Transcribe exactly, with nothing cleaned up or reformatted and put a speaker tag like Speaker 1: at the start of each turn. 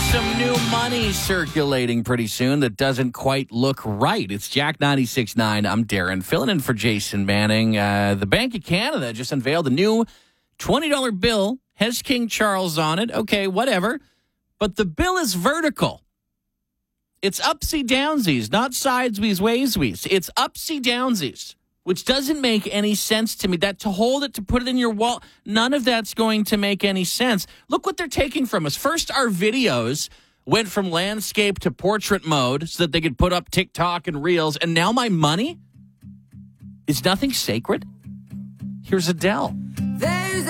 Speaker 1: Some new money circulating pretty soon that doesn't quite look right. It's Jack ninety-six point nine. I'm Darren, filling in for Jason Manning. Uh, the Bank of Canada just unveiled a new twenty dollar bill, has King Charles on it. Okay, whatever. But the bill is vertical. It's upsy-downsies, not sideswees, wayswees. It's upsy-downsies, which doesn't make any sense to me. That to hold it, to put it in your wall, none of that's going to make any sense. Look what they're taking from us. First, our videos went from landscape to portrait mode so that they could put up TikTok and Reels. And now my money is nothing sacred? Here's Adele.